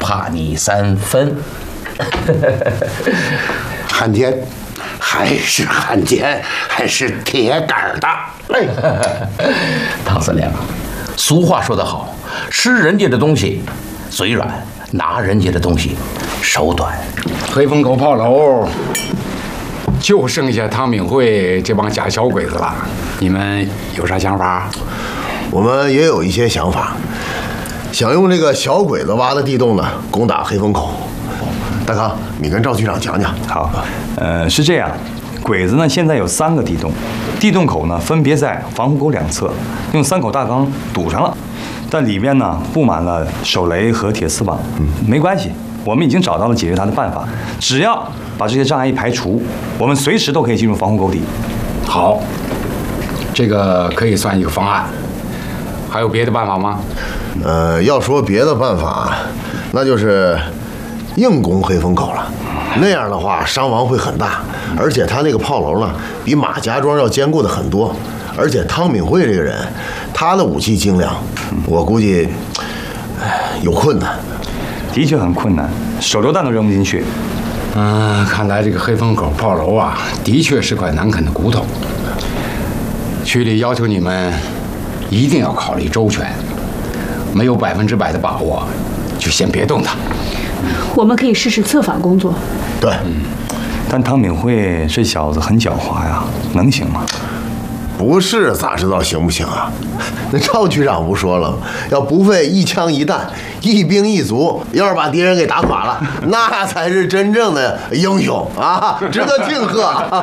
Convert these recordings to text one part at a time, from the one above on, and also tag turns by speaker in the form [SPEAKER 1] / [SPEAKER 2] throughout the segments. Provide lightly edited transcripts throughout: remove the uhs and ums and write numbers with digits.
[SPEAKER 1] 怕你3分。
[SPEAKER 2] 汉奸，还是汉奸，还是铁杆的。哎，
[SPEAKER 1] 唐司令，俗话说得好，吃人家的东西嘴软，拿人家的东西手短。
[SPEAKER 3] 黑风口炮楼就剩下汤敏慧这帮假小鬼子了，你们有啥想法？
[SPEAKER 4] 我们也有一些想法，想用这个小鬼子挖的地洞呢，攻打黑风口。大康，你跟赵局长讲讲。
[SPEAKER 5] 好，是这样，鬼子呢现在有3个地洞，地洞口呢分别在防护沟2侧，用3口大缸堵上了，但里面呢布满了手雷和铁丝网。没关系，我们已经找到了解决它的办法，只要把这些障碍一排除，我们随时都可以进入防护沟底。
[SPEAKER 3] 好，这个可以算一个方案。还有别的办法吗？
[SPEAKER 4] 要说别的办法，那就是硬攻黑风口了。那样的话，伤亡会很大，而且他那个炮楼呢，比马家庄要坚固的很多。而且汤敏慧这个人，他的武器精良，我估计有困难。
[SPEAKER 5] 的确很困难，手榴弹都扔不进去。
[SPEAKER 3] 看来这个黑风口炮楼啊，的确是块难啃的骨头。区里要求你们一定要考虑周全，没有100%的把握，就先别动它。
[SPEAKER 6] 我们可以试试策反工作。
[SPEAKER 4] 对，
[SPEAKER 5] 但汤敏慧这小子很狡猾呀，能行吗？
[SPEAKER 4] 不是咋知道行不行啊？那赵局长不说了吗？要不费一枪一弹，一兵一卒，要是把敌人给打垮了，那才是真正的英雄啊，值得庆贺。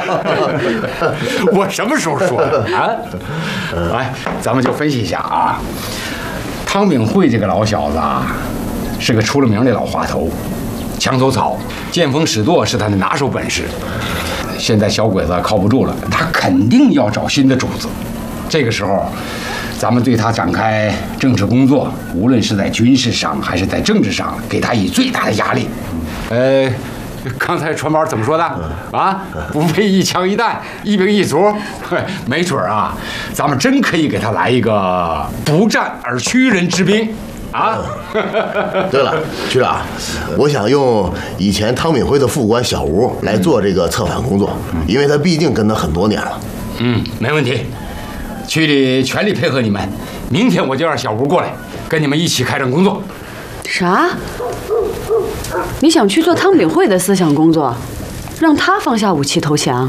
[SPEAKER 3] 我什么时候说的啊？来，咱们就分析一下啊。汤敏慧这个老小子啊，是个出了名的老滑头，墙头草，见风使舵是他的拿手本事。现在小鬼子靠不住了，他肯定要找新的主子。这个时候，咱们对他展开政治工作，无论是在军事上还是在政治上，给他以最大的压力。刚才传宝怎么说的啊？不费一枪一弹，一兵一卒，没准啊，咱们真可以给他来一个不战而屈人之兵。啊，
[SPEAKER 4] 对了，局长，我想用以前汤敏慧的副官小吴来做这个策反工作，因为他毕竟跟他很多年了。
[SPEAKER 3] 没问题，区里全力配合你们。明天我就让小吴过来，跟你们一起开展工作。
[SPEAKER 6] 啥？你想去做汤敏慧的思想工作，让他放下武器投降？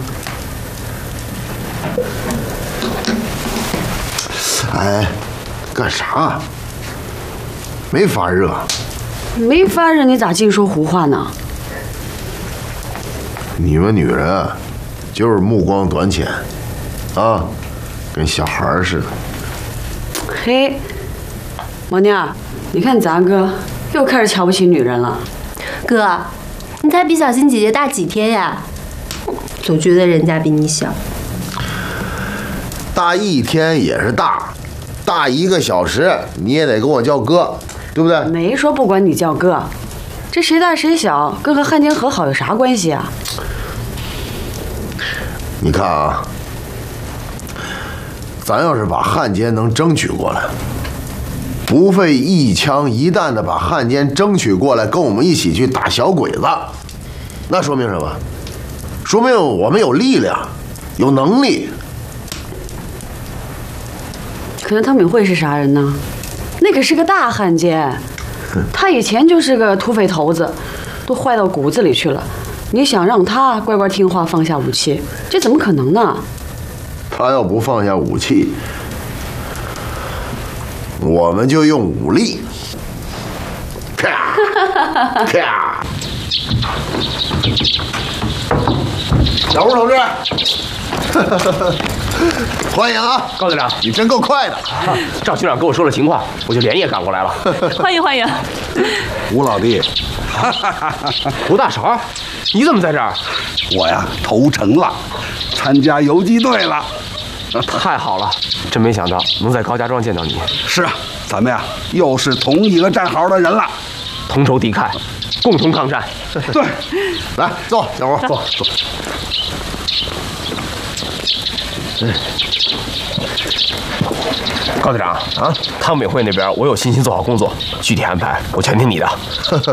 [SPEAKER 4] 哎，干啥？没法热，
[SPEAKER 6] 没法热，你咋净说胡话呢？
[SPEAKER 4] 你们女人啊，就是目光短浅，啊，跟小孩似的。
[SPEAKER 6] 嘿，王妮儿，你看咱哥又开始瞧不起女人了。
[SPEAKER 7] 哥，你才比小欣姐姐大几天呀？总觉得人家比你小。
[SPEAKER 4] 大1天也是大，大1个小时你也得跟我叫哥。对不对？
[SPEAKER 6] 没说不管你叫哥，这谁大谁小，跟和汉奸和好有啥关系啊？
[SPEAKER 4] 你看啊，咱要是把汉奸能争取过来，不费一枪一弹的把汉奸争取过来，跟我们一起去打小鬼子，那说明什么？说明我们有力量，有能力。
[SPEAKER 6] 可能汤敏慧是啥人呢？那可是个大汉奸，他以前就是个土匪头子，都坏到骨子里去了。你想让他乖乖听话放下武器，这怎么可能呢？
[SPEAKER 4] 他要不放下武器，我们就用武力，啪啪。小吴同志，欢迎啊，
[SPEAKER 8] 高队长，
[SPEAKER 4] 你真够快的。
[SPEAKER 8] 赵局长跟我说了情况，我就连夜赶过来了。
[SPEAKER 9] 欢迎欢迎，
[SPEAKER 4] 吴老弟，
[SPEAKER 8] 吴大勺，你怎么在这儿？
[SPEAKER 2] 我呀投诚了，参加游击队了。
[SPEAKER 8] 太好了，真没想到能在高家庄见到你。
[SPEAKER 2] 是啊，咱们呀又是同一个战壕的人了，
[SPEAKER 8] 同仇敌忾，共同抗战。
[SPEAKER 2] 对，
[SPEAKER 4] 来坐，小吴坐。
[SPEAKER 8] 高队长啊，汤敏慧那边我有信心做好工作，具体安排我全听你的。